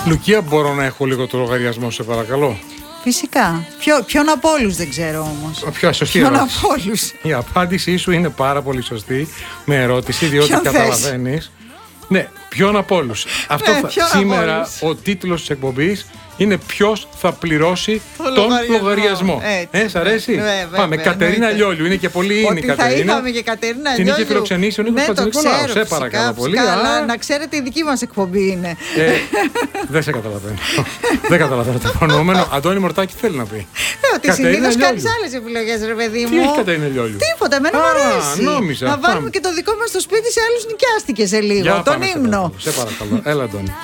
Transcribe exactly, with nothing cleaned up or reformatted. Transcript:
Λουκία, μπορώ να έχω λίγο το λογαριασμό, σε παρακαλώ? Φυσικά. Ποιο, ποιον από όλους δεν ξέρω όμως. Ποιο, σωστή Ποιον ερώτηση. από όλους. Η απάντησή σου είναι πάρα πολύ σωστή με ερώτηση, διότι Ποιον θες? καταλαβαίνεις. Ναι, ποιον από όλους. Αυτό Ναι, θα- ποιον από σήμερα όλους. ο τίτλος της εκπομπής είναι ποιος θα πληρώσει Το τον λογαριασμό. λογαριασμό. Έτσι. Ε, σ' αρέσει? Ναι, βέβαια, Πάμε, Κατερίνα εννοείται. Λιόλιου. Είναι και πολύ είναι η Ότι θα Κατερίνα. είχαμε και Κατερίνα Την είχε Λιόλιου. φιλοξενήσει ο Νίκος Ναι, το Πατζηνικολάου. ξέρω, Σε φυσικά, παρακαλώ πολύ. φυσικά, Α, αλλά να ξέρετε, η δική μας εκπομπή είναι. ε, δεν σε καταλαβαίνω. Δεν καταλαβαίνω το υπονοούμενο. Αντώνη Μορτάκη θέλει να πει. Ε, ότι Κατερίνα συνήθως Λιόλιου. κάνεις άλλες επιλογές, ρε παιδί μου. Τι έχει Κατερίνα Λιόλιου? Τίποτα, εμένα μου Α, αρέσει. νόμιζα. Να βάλουμε Πάμε. και το δικό μας στο σπίτι σε άλλους νοικιάστηκε σε λίγο. Για Τον πάμε, σε ύμνο. παρακαλώ. Σε παρακαλώ. Έλα, Αντώνη.